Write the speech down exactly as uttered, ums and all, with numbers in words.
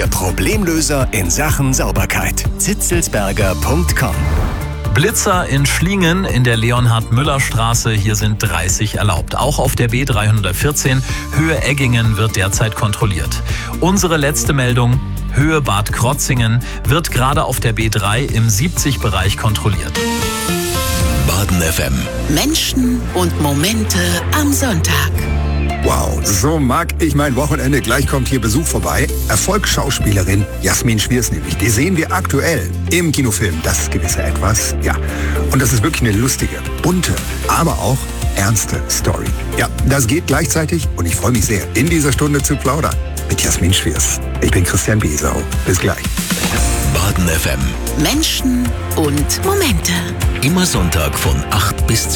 Ihr Problemlöser in Sachen Sauberkeit. zitzelsberger punkt com. Blitzer in Schlingen in der Leonhard-Müller-Straße. Hier sind dreißig erlaubt. Auch auf der B dreihundertvierzehn Höhe Eggingen wird derzeit kontrolliert. Unsere letzte Meldung: Höhe Bad Krotzingen wird gerade auf der B drei im siebzig-Bereich kontrolliert. Baden F M. Menschen und Momente am Sonntag. Wow, so mag ich mein Wochenende. Gleich kommt hier Besuch vorbei. Erfolgsschauspielerin Jasmin Schwiers nämlich. Die sehen wir aktuell im Kinofilm Das gewisse Etwas. Ja, und das ist wirklich eine lustige, bunte, aber auch ernste Story. Ja, das geht gleichzeitig und ich freue mich sehr, in dieser Stunde zu plaudern mit Jasmin Schwiers. Ich bin Christian Besau. Bis gleich. Baden F M. Menschen und Momente. Immer Sonntag von acht bis